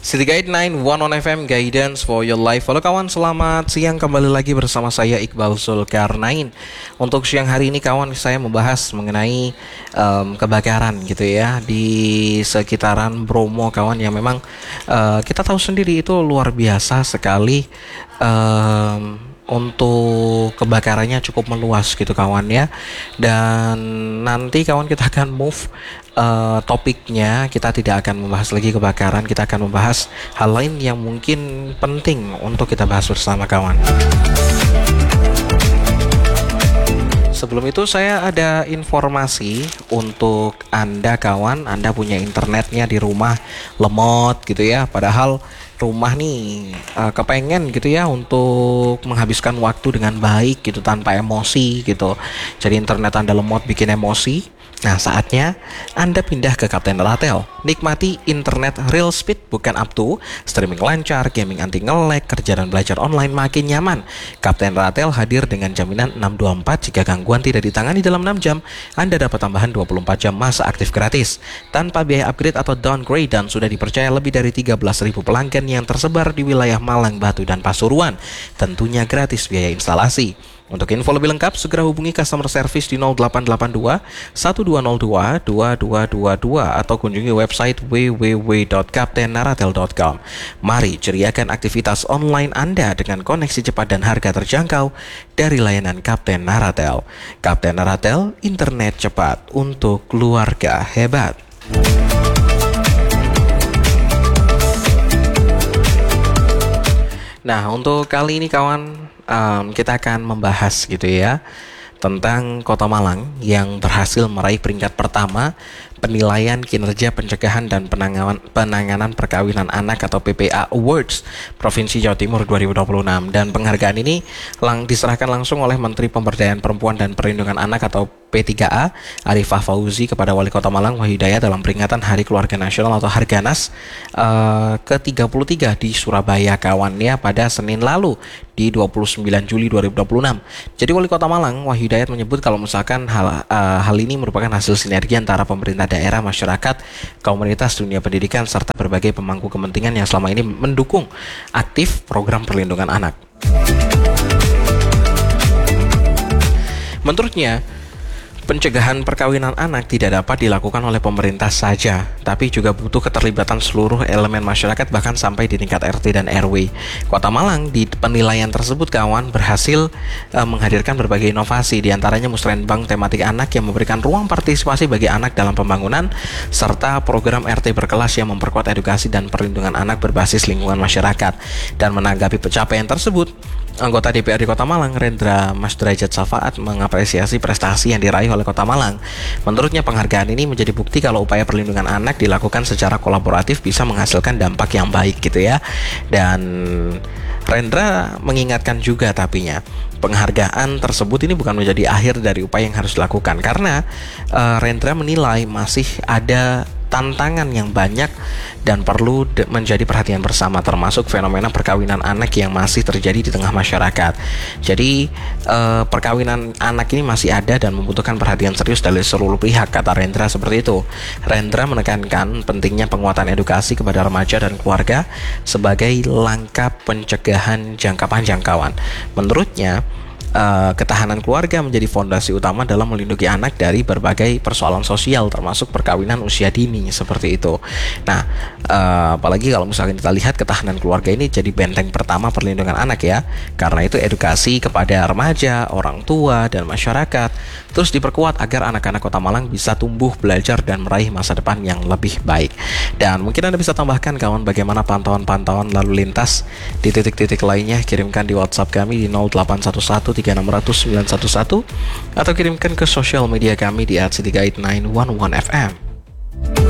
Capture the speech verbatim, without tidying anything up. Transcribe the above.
City Guide sembilan satu satu F M, Guidance for your life. Halo kawan, selamat siang, kembali lagi bersama saya Iqbal Zulkarnain. Untuk siang hari ini kawan, saya membahas mengenai um, kebakaran gitu ya di sekitaran Bromo kawan, yang memang uh, kita tahu sendiri itu luar biasa sekali. um, Untuk kebakarannya cukup meluas gitu kawan ya. Dan nanti kawan kita akan move uh, topiknya. Kita tidak akan membahas lagi kebakaran, kita akan membahas hal lain yang mungkin penting untuk kita bahas bersama kawan. Sebelum itu saya ada informasi untuk Anda kawan. Anda punya internetnya di rumah lemot gitu ya, padahal rumah nih uh, kepengen gitu ya untuk menghabiskan waktu dengan baik gitu, tanpa emosi gitu. Jadi internet Anda lemot, bikin emosi. Nah, saatnya Anda pindah ke Kapten Ratel. Nikmati internet real speed, bukan up to, streaming lancar, gaming anti nge-lag, kerja dan belajar online makin nyaman. Kapten Ratel hadir dengan jaminan enam dua empat. Jika gangguan tidak ditangani dalam enam jam, Anda dapat tambahan dua puluh empat jam masa aktif gratis tanpa biaya upgrade atau downgrade, dan sudah dipercaya lebih dari tiga belas ribu pelanggan yang tersebar di wilayah Malang, Batu, dan Pasuruan. Tentunya gratis biaya instalasi. Untuk info lebih lengkap, segera hubungi customer service di nol delapan delapan dua satu dua nol dua dua dua dua dua atau kunjungi website w w w dot kapten naratel dot com. Mari ceriakan aktivitas online Anda dengan koneksi cepat dan harga terjangkau dari layanan Kapten Naratel. Kapten Naratel, internet cepat untuk keluarga hebat. Nah, untuk kali ini kawan, um, kita akan membahas gitu ya tentang Kota Malang yang berhasil meraih peringkat pertama penilaian kinerja pencegahan dan penanganan, penanganan perkawinan anak atau P P A Awards Provinsi Jawa Timur dua ribu dua puluh enam, dan penghargaan ini lang diserahkan langsung oleh Menteri Pemberdayaan Perempuan dan Perlindungan Anak atau P tiga A Arifah Fauzi kepada Wali Kota Malang Wahyu Hidayat dalam peringatan Hari Keluarga Nasional atau Harganas uh, ke tiga puluh tiga di Surabaya kawannya pada Senin lalu di dua puluh sembilan Juli dua ribu dua puluh enam. Jadi Wali Kota Malang Wahyu Hidayat menyebut kalau misalkan hal uh, hal ini merupakan hasil sinergi antara pemerintah daerah, masyarakat, komunitas, dunia pendidikan, serta berbagai pemangku kepentingan yang selama ini mendukung aktif program perlindungan anak. Menurutnya, pencegahan perkawinan anak tidak dapat dilakukan oleh pemerintah saja, tapi juga butuh keterlibatan seluruh elemen masyarakat, bahkan sampai di tingkat R T dan R W. Kota Malang di penilaian tersebut kawan berhasil uh, menghadirkan berbagai inovasi, diantaranya musrenbang tematik anak yang memberikan ruang partisipasi bagi anak dalam pembangunan, serta program R T berkelas yang memperkuat edukasi dan perlindungan anak berbasis lingkungan masyarakat. Dan menanggapi pencapaian tersebut, anggota D P R D Kota Malang, Rendra Mas Derajat Safaat, mengapresiasi prestasi yang diraih oleh Kota Malang. Menurutnya penghargaan ini menjadi bukti kalau upaya perlindungan anak dilakukan secara kolaboratif bisa menghasilkan dampak yang baik gitu ya. Dan Rendra mengingatkan juga tapinya, penghargaan tersebut ini bukan menjadi akhir dari upaya yang harus dilakukan, karena uh, Rendra menilai masih ada tantangan yang banyak dan perlu de- menjadi perhatian bersama, termasuk fenomena perkawinan anak yang masih terjadi di tengah masyarakat. Jadi eh, perkawinan anak ini masih ada dan membutuhkan perhatian serius dari seluruh pihak, kata Rendra seperti itu. Rendra menekankan pentingnya penguatan edukasi kepada remaja dan keluarga sebagai langkah pencegahan jangka panjang kawan. Menurutnya, Uh, ketahanan keluarga menjadi fondasi utama dalam melindungi anak dari berbagai persoalan sosial, termasuk perkawinan usia dini seperti itu. Nah, uh, apalagi kalau misalkan kita lihat ketahanan keluarga ini jadi benteng pertama perlindungan anak ya. Karena itu edukasi kepada remaja, orang tua, dan masyarakat terus diperkuat agar anak-anak Kota Malang bisa tumbuh, belajar, dan meraih masa depan yang lebih baik. Dan mungkin Anda bisa tambahkan kawan bagaimana pantauan-pantauan lalu lintas di titik-titik lainnya, kirimkan di WhatsApp kami di nol delapan satu satu tiga enam nol nol sembilan satu satu atau kirimkan ke sosial media kami di at city guide sembilan satu satu F M.